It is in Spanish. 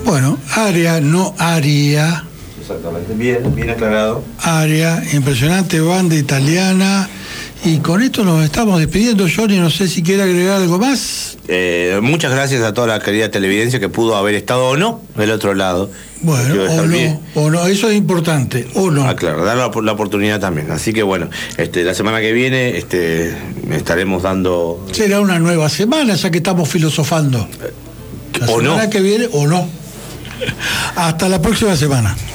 Bueno, Aria, no Aria. Exactamente, bien aclarado. Aria, impresionante banda italiana. Y con esto nos estamos despidiendo, Johnny, no sé si quiere agregar algo más. Muchas gracias a toda la querida televidencia que pudo haber estado o no del otro lado. Bueno, o no, eso es importante, o no. Claro, dar la oportunidad también. Así que bueno, la semana que viene estaremos dando... Será una nueva semana, ya que estamos filosofando. La semana que viene, o no. Hasta la próxima semana.